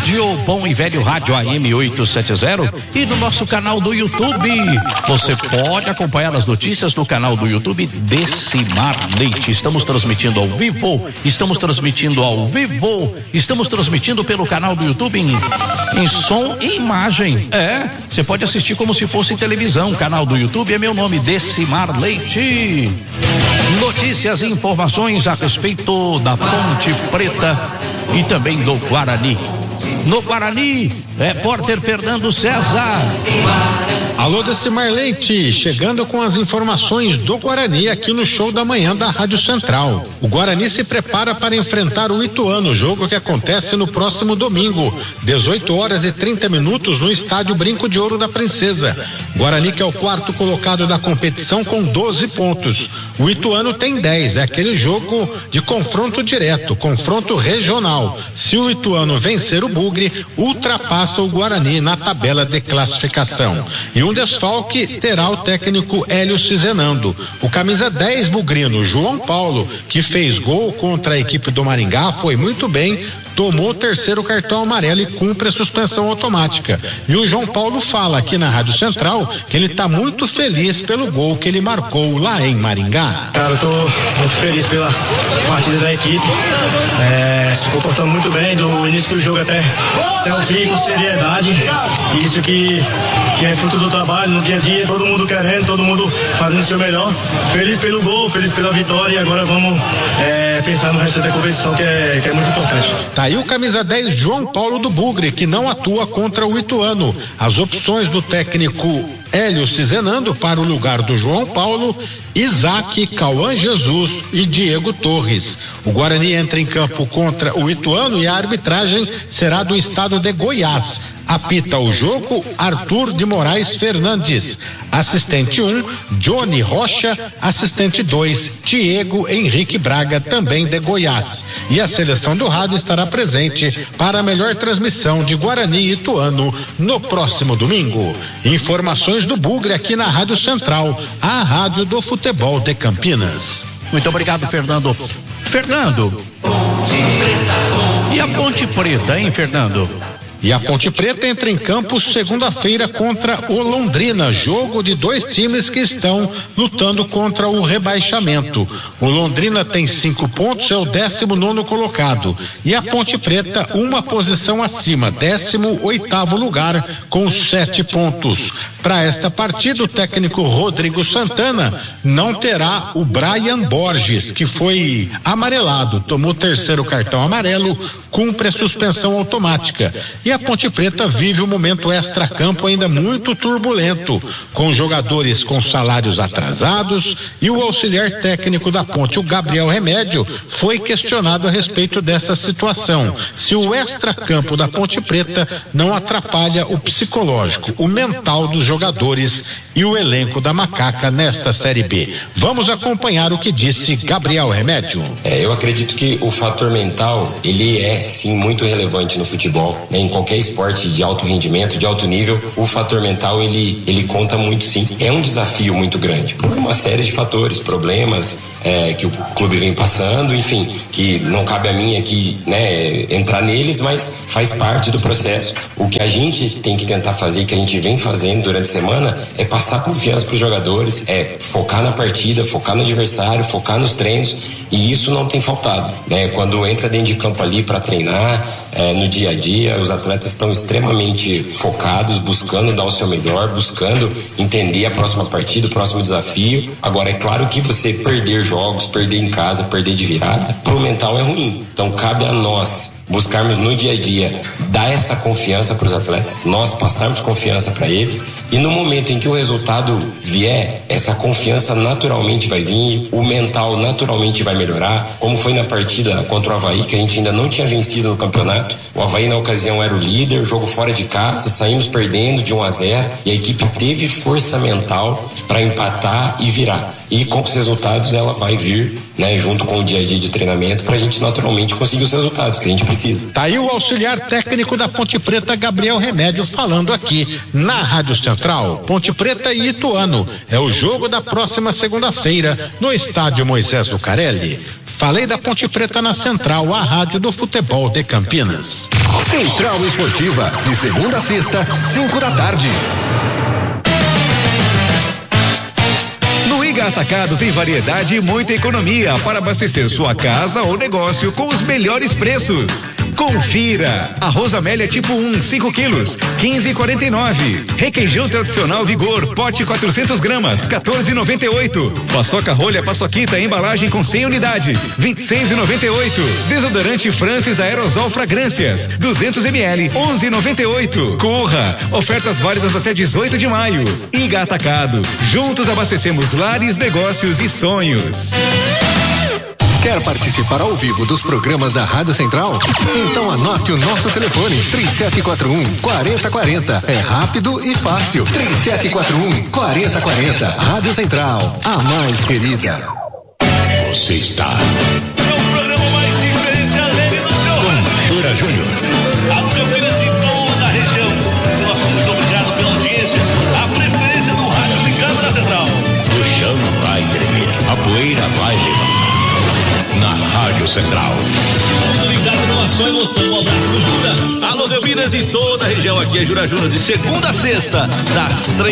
rádio Bom e Velho Rádio AM 870 e no nosso canal do YouTube. Você pode acompanhar as notícias no canal do YouTube Decimar Leite. Estamos transmitindo ao vivo, estamos transmitindo pelo canal do YouTube em som e imagem. Você pode assistir como se fosse televisão. O canal do YouTube é meu nome, Decimar Leite. Notícias e informações a respeito da Ponte Preta e também do Guarani. No Guarani, repórter Fernando César. Alô, Decimar Leite, chegando com as informações do Guarani aqui no Show da Manhã da Rádio Central. O Guarani se prepara para enfrentar o Ituano, jogo que acontece no próximo domingo, 18h30 no estádio Brinco de Ouro da Princesa. Guarani que é o quarto colocado da competição com 12 pontos. O Ituano tem 10, é aquele jogo de confronto direto, confronto regional. Se o Ituano vencer o Bugre, ultrapassa o Guarani na tabela de classificação. E um desfalque terá o técnico Hélio Cizenando. O camisa 10 bugrino, João Paulo, que fez gol contra a equipe do Maringá, foi muito bem, tomou o terceiro cartão amarelo e cumpre a suspensão automática. E o João Paulo fala aqui na Rádio Central que ele está muito feliz pelo gol que ele marcou lá em Maringá. Cara, eu tô muito feliz pela partida da equipe, se comportando muito bem do início do jogo até o fim, com seriedade. Isso que é fruto do trabalho no dia a dia, todo mundo querendo, todo mundo fazendo o seu melhor. Feliz pelo gol, feliz pela vitória, e agora vamos pensar no resto da competição, que é muito importante. Tá aí o camisa 10 João Paulo do Bugre, que não atua contra o Ituano. As opções do técnico Hélio Cizenando para o lugar do João Paulo: Isaac, Cauã Jesus e Diego Torres. O Guarani entra em campo contra o Ituano e a arbitragem será do estado de Goiás. Apita o jogo Arthur de Moraes Fernandes. Assistente 1, Johnny Rocha. Assistente 2, Diego Henrique Braga, também de Goiás. E a seleção do rádio estará presente para a melhor transmissão de Guarani e Ituano no próximo domingo. Informações do Bugre aqui na Rádio Central, a rádio do futebol de Campinas. Muito obrigado, Fernando. E a Ponte Preta, hein, Fernando? E a Ponte Preta entra em campo segunda-feira contra o Londrina, jogo de dois times que estão lutando contra o rebaixamento. O Londrina tem 5 pontos, é o 19º colocado, e a Ponte Preta uma posição acima, 18º lugar com 7 pontos. Para esta partida, o técnico Rodrigo Santana não terá o Brian Borges, que foi amarelado, tomou o terceiro cartão amarelo, cumpre a suspensão automática. E a Ponte Preta vive um momento extracampo ainda muito turbulento, com jogadores com salários atrasados, e o auxiliar técnico da Ponte, o Gabriel Remédio, foi questionado a respeito dessa situação. Se o extracampo da Ponte Preta não atrapalha o psicológico, o mental dos jogadores e o elenco da Macaca nesta Série B. Vamos acompanhar o que disse Gabriel Remédio. Eu acredito que o fator mental, ele é sim muito relevante no futebol, né? Em qualquer esporte de alto rendimento, de alto nível, o fator mental ele conta muito, sim. É um desafio muito grande por uma série de fatores, problemas que o clube vem passando, enfim, que não cabe a mim aqui, né, entrar neles, mas faz parte do processo. O que a gente tem que tentar fazer, que a gente vem fazendo durante a semana, é passar confiança para os jogadores, focar na partida, focar no adversário, focar nos treinos, e isso não tem faltado, né? Quando entra dentro de campo ali para treinar, no dia a dia, os atletas estão extremamente focados, buscando dar o seu melhor, buscando entender a próxima partida, o próximo desafio. Agora, é claro que você perder jogos, perder em casa, perder de virada, pro mental é ruim. Então, cabe a nós buscarmos no dia a dia dar essa confiança para os atletas, nós passarmos confiança para eles, e no momento em que o resultado vier, essa confiança naturalmente vai vir, o mental naturalmente vai melhorar, como foi na partida contra o Avaí, que a gente ainda não tinha vencido no campeonato. O Avaí na ocasião era o líder, jogo fora de casa, saímos perdendo de 1-0 e a equipe teve força mental para empatar e virar, e com os resultados ela vai vir, né, junto com o dia a dia de treinamento, para a gente naturalmente conseguir os resultados que a gente precisa. Tá aí o auxiliar técnico da Ponte Preta, Gabriel Remédio, falando aqui na Rádio Central. Ponte Preta e Ituano é o jogo da próxima segunda-feira no estádio Moisés Lucarelli. Falei da Ponte Preta na Central, a rádio do futebol de Campinas. Central Esportiva, de segunda a sexta, 5 da tarde. Atacado tem variedade e muita economia para abastecer sua casa ou negócio com os melhores preços. Confira: arroz Amélia tipo 1, 5 quilos, 15,49. Requeijão tradicional Vigor, pote 400 gramas, 14,98. Paçoca rolha paçoquita, embalagem com 100 unidades, 26,98. Desodorante Francis Aerosol Fragrâncias, 200 ml, 11,98. Corra! Ofertas válidas até 18 de maio. Iga Atacado. Juntos abastecemos lares, negócios e sonhos. Quer participar ao vivo dos programas da Rádio Central? Então anote o nosso telefone, 3741-4040. É rápido e fácil. 3741-4040. Rádio Central, a mais querida. Você está no programa mais diferente, alegre do seu rádio. Jura Júnior. Alô, Campinas e toda a região. Nós somos obrigados pela audiência, a preferência do rádio ligado na Central. O chão vai tremer, a poeira vai levar. Na Rádio Central. Tudo ligado numa só emoção. Um abraço do Jura. Alô, Campinas e toda a região. Aqui é Jura Júnior, de segunda a sexta, das 3